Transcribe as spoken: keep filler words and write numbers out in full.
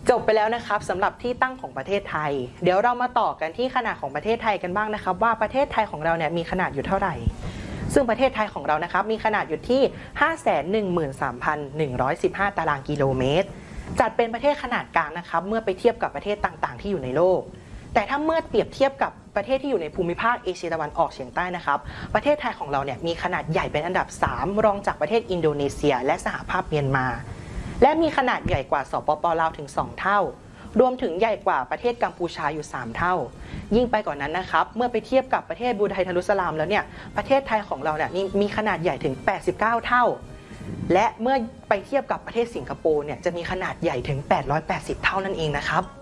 จบไปแล้วนะครับสำหรับที่ตั้งของประเทศไทยเดี๋ยวเรามาต่อกันที่ขนาดของประเทศไทยกันบ้างนะครับว่าประเทศไทยของเราเนี่ยมีขนาดอยู่เท่าไหร่ซึ่งประเทศไทยของเรานะครับมีขนาดอยู่ที่ ห้าแสนหนึ่งหมื่นสามพันหนึ่งร้อยสิบห้า ตารางกิโลเมตรจัดเป็นประเทศขนาดกลางนะครับเมื่อไปเทียบกับประเทศต่างๆที่อยู่ในโลกแต่ถ้าเมื่อเปรียบเทียบกับประเทศที่อยู่ในภูมิภาคเอเชียตะวันออกเฉียงใต้นะครับประเทศไทยของเราเนี่ยมีขนาดใหญ่เป็นอันดับสามรองจากประเทศอินโดนีเซียและสหภาพเมียนมาและมีขนาดใหญ่กว่าสปป.ลาวถึงสองเท่ารวมถึงใหญ่กว่าประเทศกัมพูชาอยู่สามเท่ายิ่งไปกว่านั้นนะครับเมื่อไปเทียบกับประเทศบรูไนดารุสสลามแล้วเนี่ยประเทศไทยของเราเนี่ยมีขนาดใหญ่ถึงแปดสิบเก้าเท่าและเมื่อไปเทียบกับประเทศสิงคโปร์เนี่ยจะมีขนาดใหญ่ถึงแปดร้อยแปดสิบเท่านั่นเองนะครับ